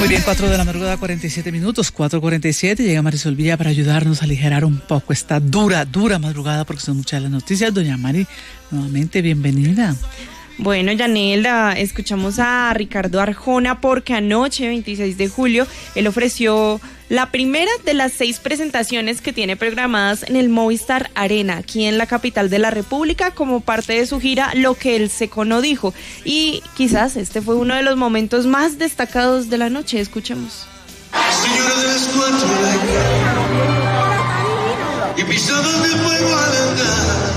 Muy bien, 4 de la madrugada, 47 minutos, 4:47. Llega Marisol Villa para ayudarnos a aligerar un poco esta dura madrugada, porque son muchas las noticias. Doña Mari, nuevamente bienvenida. Bueno, Yanela, escuchamos a Ricardo Arjona porque anoche, 26 de julio, él ofreció la primera de las 6 presentaciones que tiene programadas en el Movistar Arena, aquí en la capital de la República, como parte de su gira Lo que el Seco no dijo. Y quizás este fue uno de los momentos más destacados de la noche. Escuchemos. Señora de las 4 de la tarde, y pisadas de fuego al andar,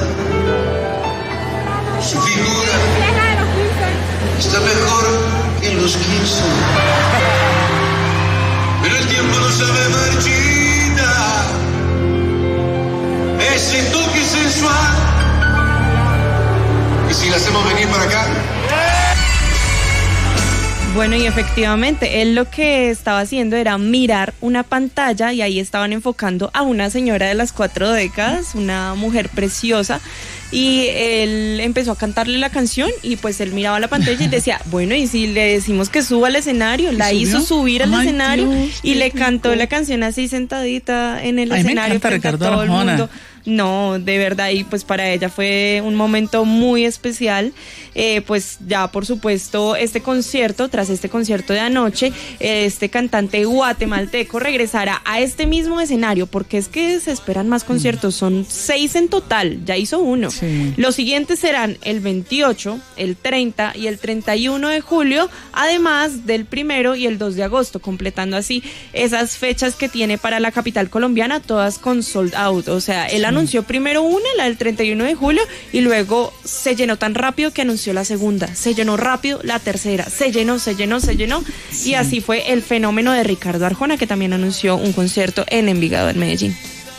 su figura está mejor que en los 15. Pero el tiempo no sabe marchita, ese toque sensual, y si la hacemos venir para acá. Bueno, y efectivamente, él lo que estaba haciendo era mirar una pantalla y ahí estaban enfocando a una señora de las 4 décadas, una mujer preciosa, y él empezó a cantarle la canción y pues él miraba la pantalla y decía, bueno, y si le decimos que suba al escenario, la hizo subir al escenario y le cantó la canción así sentadita en el escenario frente a todo el mundo. No, de verdad, y pues para ella fue un momento muy especial. Pues ya por supuesto tras este concierto de anoche, este cantante guatemalteco regresará a este mismo escenario, porque es que se esperan más conciertos, son 6 en total, ya hizo uno. Sí. Los siguientes serán el 28, el 30 y el 31 de julio, además del 1 y el 2 de agosto, completando así esas fechas que tiene para la capital colombiana, todas con sold out. O sea, él anunció primero una, la del 31 de julio, y luego se llenó tan rápido que anunció la segunda, se llenó rápido la tercera, se llenó, sí. Y así fue el fenómeno de Ricardo Arjona, que también anunció un concierto en Envigado, en Medellín.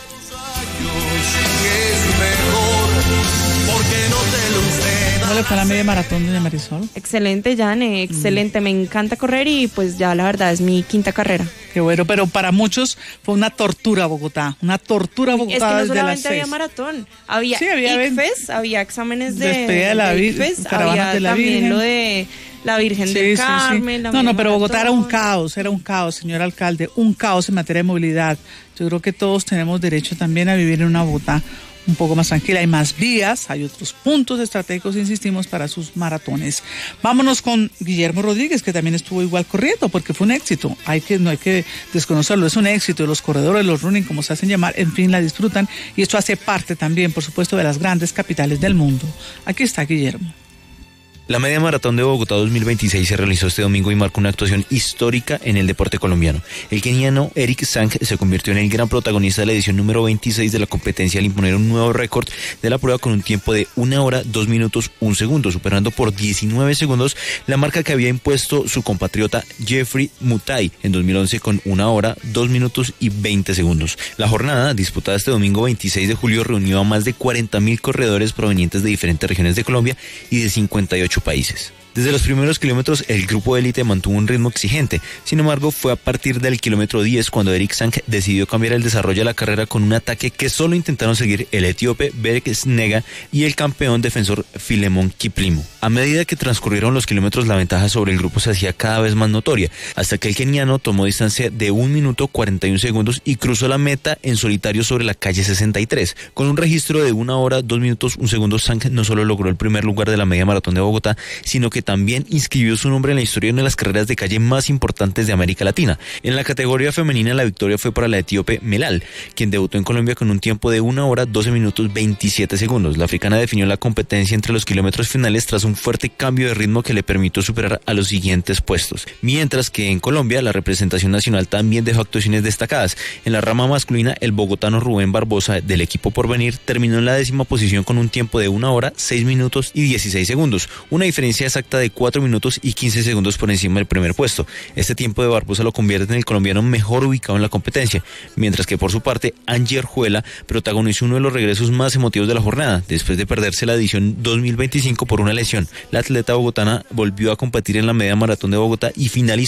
¿Cómo le fue a la media maratón, doña Marisol? Excelente, Jane, excelente. Me encanta correr y pues ya la verdad es mi 5ª carrera. Qué bueno, pero para muchos fue una tortura Bogotá, Es que no solamente había maratón, había ICFES, había exámenes de despedida de la ICFES, caravanas de la también Virgen. Lo de la Virgen del Carmen. Sí. No, pero Bogotá era un caos, señor alcalde, un caos en materia de movilidad. Yo creo que todos tenemos derecho también a vivir en una Bogotá un poco más tranquila. Hay más vías, hay otros puntos estratégicos, insistimos, para sus maratones. Vámonos con Guillermo Rodríguez, que también estuvo igual corriendo, porque fue un éxito. No hay que desconocerlo, es un éxito. Los corredores, los running, como se hacen llamar, en fin, la disfrutan, y esto hace parte también, por supuesto, de las grandes capitales del mundo. Aquí está Guillermo. La media maratón de Bogotá 2026 se realizó este domingo y marcó una actuación histórica en el deporte colombiano. El keniano Eric Sang se convirtió en el gran protagonista de la edición número 26 de la competencia al imponer un nuevo récord de la prueba con un tiempo de 1 hora, 2 minutos, 1 segundo, superando por 19 segundos la marca que había impuesto su compatriota Jeffrey Mutai en 2011 con 1 hora, 2 minutos y 20 segundos. La jornada, disputada este domingo 26 de julio, reunió a más de 40.000 corredores provenientes de diferentes regiones de Colombia y de 58 países. Desde los primeros kilómetros, el grupo de élite mantuvo un ritmo exigente. Sin embargo, fue a partir del kilómetro 10 cuando Eric Sang decidió cambiar el desarrollo de la carrera con un ataque que solo intentaron seguir el etíope Berek Snega y el campeón defensor Filemón Kiplimo. A medida que transcurrieron los kilómetros, la ventaja sobre el grupo se hacía cada vez más notoria, hasta que el keniano tomó distancia de 1 minuto 41 segundos y cruzó la meta en solitario sobre la calle 63. Con un registro de 1 hora, 2 minutos, 1 segundo, Sang no solo logró el primer lugar de la media maratón de Bogotá, sino que también inscribió su nombre en la historia de una de las carreras de calle más importantes de América Latina. En la categoría femenina, la victoria fue para la etíope Melal, quien debutó en Colombia con un tiempo de 1 hora, 12 minutos, 27 segundos. La africana definió la competencia entre los kilómetros finales tras un fuerte cambio de ritmo que le permitió superar a los siguientes puestos. Mientras que en Colombia, la representación nacional también dejó actuaciones destacadas. En la rama masculina, el bogotano Rubén Barbosa, del equipo Porvenir, terminó en la 10ª posición con un tiempo de 1 hora, 6 minutos y 16 segundos. Una diferencia exacta de 4 minutos y 15 segundos por encima del primer puesto. Este tiempo de Barbosa lo convierte en el colombiano mejor ubicado en la competencia, mientras que por su parte Angie Arjuela protagonizó uno de los regresos más emotivos de la jornada, después de perderse la edición 2025 por una lesión. La atleta bogotana volvió a competir en la media maratón de Bogotá y finalizó